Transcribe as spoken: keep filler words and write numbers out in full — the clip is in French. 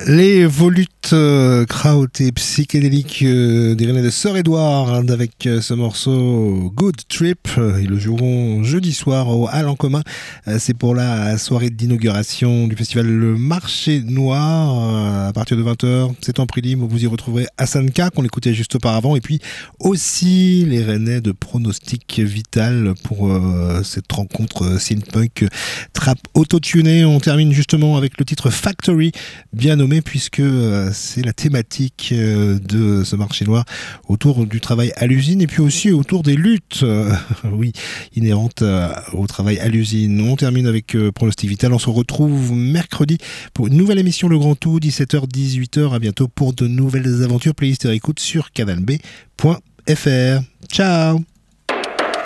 Les volutes euh, kraut et psychédéliques euh, des Rennais de Sœur Édouard avec euh, ce morceau Good Trip. Ils le joueront jeudi soir au Hall en commun. Euh, c'est pour la soirée d'inauguration du festival Le Marché Noir euh, à partir de vingt heures. C'est en prix libre. Vous y retrouverez Asanka qu'on écoutait juste auparavant et puis aussi les Rennais de Pronostic Vital pour euh, cette rencontre synth-punk trap autotuné. On termine justement avec le titre Factory, bien nommé puisque euh, c'est la thématique euh, de ce marché noir autour du travail à l'usine et puis aussi autour des luttes euh, oui, inhérentes euh, au travail à l'usine. On termine avec euh, Pronostic Vital. On se retrouve mercredi pour une nouvelle émission Le Grand Tout, dix-sept heures dix-huit heures. À bientôt pour de nouvelles aventures. Playlist et écoute sur canal b point f r. Ciao.